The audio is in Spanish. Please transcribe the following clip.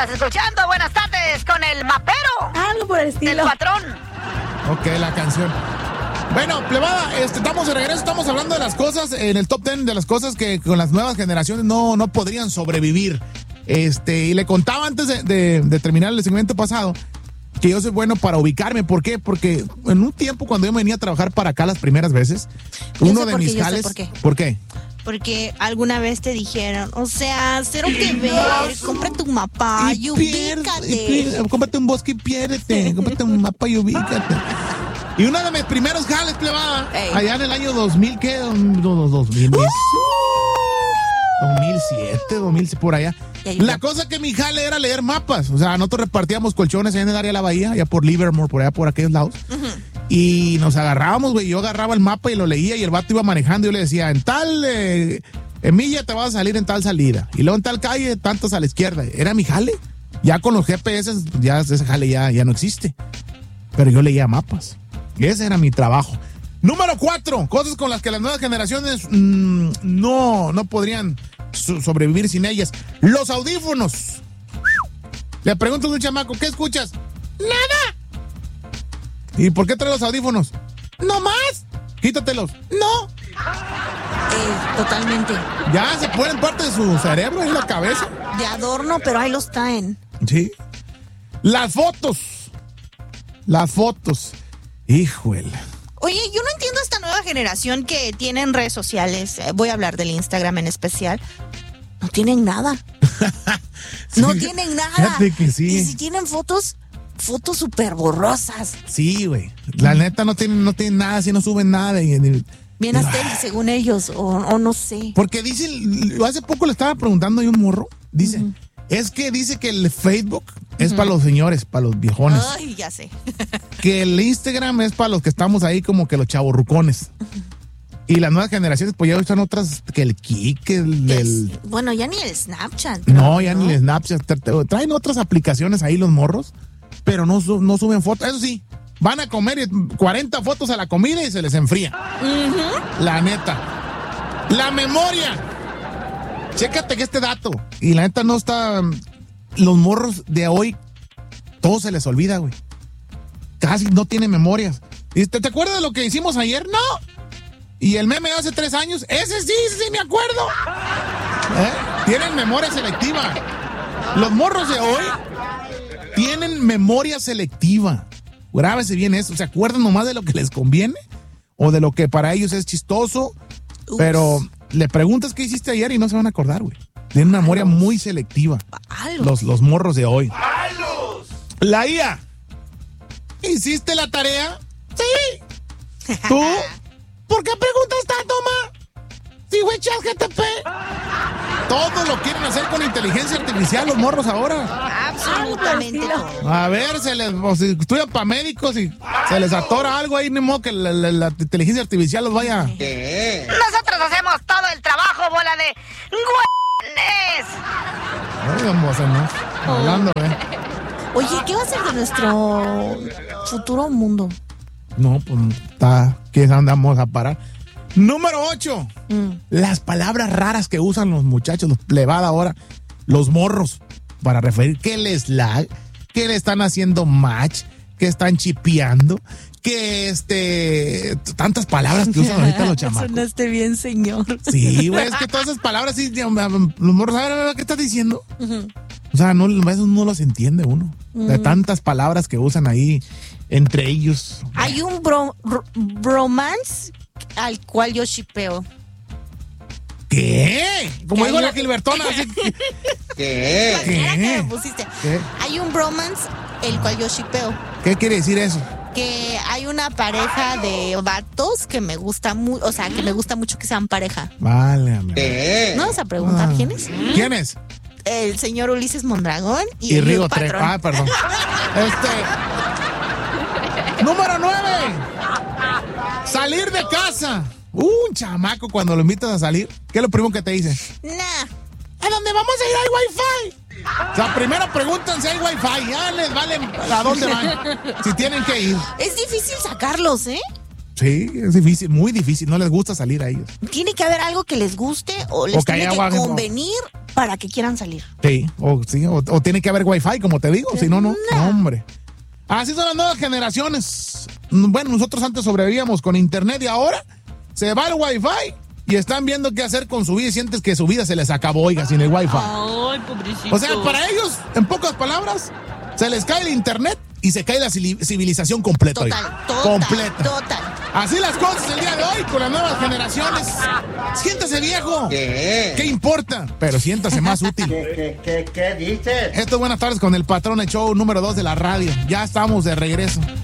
estás escuchando Buenas tardes con el mapero. Algo por el estilo. El patrón. Ok, la canción. Bueno, plebada, estamos de regreso, estamos hablando de las cosas, en el top 10 de las cosas que con las nuevas generaciones no podrían sobrevivir. Y le contaba antes de terminar el segmento pasado que yo soy bueno para ubicarme. ¿Por qué? Porque en un tiempo cuando yo venía a trabajar para acá las primeras veces, uno de mis jales... ¿Por qué? Porque alguna vez te dijeron, o sea, cero que ver, cómprate un mapa y ubícate. Cómprate un bosque y piérdete, cómprate un mapa y ubícate. Y uno de mis primeros jales, plebada, allá en el año 2000, ¿qué? 2007, 2000, por allá. La cosa que mi jale era leer mapas. O sea, nosotros repartíamos colchones allá en el área de la bahía, allá por Livermore, por allá por aquellos lados. Y nos agarrábamos, güey. Yo agarraba el mapa y lo leía y el vato iba manejando y yo le decía, en tal milla te vas a salir en tal salida. Y luego en tal calle, tantos a la izquierda. Era mi jale. Ya con los GPS, ya ese jale ya no existe. Pero yo leía mapas. Y ese era mi trabajo. Número 4, cosas con las que las nuevas generaciones no podrían sobrevivir sin ellas. Los audífonos. Le pregunto a un chamaco, ¿qué escuchas? Nada. ¿Y por qué traes los audífonos? No más. Quítatelos. No. Totalmente. Ya se ponen parte de su cerebro en la cabeza. De adorno, pero ahí los traen. Sí. Las fotos. Híjole. Oye, yo no entiendo esta nueva generación que tienen redes sociales. Voy a hablar del Instagram en especial. No tienen nada. Sí, no tienen nada. Fíjate que sí. Y si tienen fotos súper borrosas. Sí, güey. La neta no tienen nada, si no suben nada. Bien aesthetic, según ellos, o no sé. Porque dicen, hace poco le estaba preguntando a un morro, dice, es que dice que el Facebook es para los señores, para los viejones. Ay, ya sé. Que el Instagram es para los que estamos ahí como que los chavorrucones. Y las nuevas generaciones pues ya usan otras, que el Kik, Bueno, ya ni el Snapchat. No, ya ni el Snapchat. Traen otras aplicaciones ahí los morros, pero no suben fotos. Eso sí, van a comer y 40 fotos a la comida y se les enfría. La neta. La memoria. Chécate que este dato. Y la neta no está... Los morros de hoy, todo se les olvida, güey. Casi no tienen memorias. ¿Te acuerdas de lo que hicimos ayer? No. Y el meme de hace 3 años, ese sí me acuerdo. Tienen memoria selectiva. Los morros de hoy tienen memoria selectiva. Grábese bien eso. ¿Se acuerdan nomás de lo que les conviene? O de lo que para ellos es chistoso. Pero le preguntas qué hiciste ayer y no se van a acordar, güey. Tienen una memoria muy selectiva. Los morros de hoy. La IA. ¿Hiciste la tarea? Sí. ¿Tú? ¿Por qué preguntas tanto, ma? Sí, güey, ChatGPT. Todo lo quieren hacer con inteligencia artificial los morros ahora. Absolutamente todo. A ver, si estudian para médicos y se les atora algo ahí, ni modo que la inteligencia artificial los vaya. Nosotros hacemos todo el trabajo, bola de güeyes. Ay, vamos a hacer más. Hablando, Oye, ¿qué va a ser de nuestro futuro mundo? No, pues está. ¿Qué andamos a parar? Número 8. Las palabras raras que usan los muchachos, los plebados ahora, los morros, para referir que les lag, que le están haciendo match, que están chipeando, que tantas palabras que usan ahorita los chamacos. Sonaste bien, señor. Sí, güey, es que todas esas palabras, sí, los morros, a ver, ¿qué estás diciendo? O sea, no, a veces no los entiende uno. De tantas palabras que usan ahí entre ellos. Hay un bromance al cual yo shipeo. ¿Qué? Como digo la Gilbertona. Así que... ¿Qué? ¿Qué? Hay un bromance el cual yo shipeo. ¿Qué quiere decir eso? Que hay una pareja de vatos que me gusta mucho, o sea, que me gusta mucho que sean pareja. Vale, amigo. ¿No vas a preguntar quién es? ¿Quién es? El señor Ulises Mondragón y Rigo Trejo. Ah, perdón. Número 9. Salir de casa. Un chamaco cuando lo invitas a salir, ¿qué es lo primero que te dice? Nah. ¿A dónde vamos a ir? ¿Hay wifi? O sea, primero preguntan si hay wifi. Ya les vale a dónde van. Si tienen que ir. Es difícil sacarlos, ¿eh? Sí, es difícil, muy difícil. No les gusta salir a ellos. Tiene que haber algo que les guste o les tiene que convenir para que quieran salir. Sí, o tiene que haber wifi, como te digo, si no, no, hombre. Así son las nuevas generaciones. Bueno, nosotros antes sobrevivíamos con internet y ahora se va el wifi y están viendo qué hacer con su vida y sientes que su vida se les acabó, oiga, sin el wifi. Ay, pobrecito. O sea, para ellos, en pocas palabras, se les cae el internet y se cae la civilización completa. Total. Así las cosas el día de hoy con las nuevas generaciones. Siéntase viejo. ¿Qué importa? Pero siéntase más útil. ¿Qué dices? Esto es Buenas Tardes con el Patrón, el show número 2 de la radio. Ya estamos de regreso.